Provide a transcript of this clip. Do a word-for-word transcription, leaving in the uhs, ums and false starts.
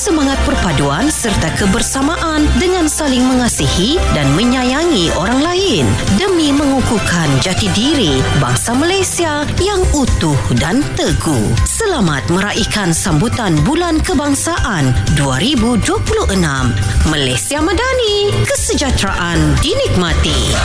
semangat perpaduan serta kebersamaan dengan saling mengasihi dan menyayangi orang lain demi mengukuhkan jati diri bangsa Malaysia yang utuh dan teguh. Selamat meraihkan sambutan Bulan Kebangsaan dua ribu dua puluh enam. Malaysia Madani, kesejahteraan dinikmati.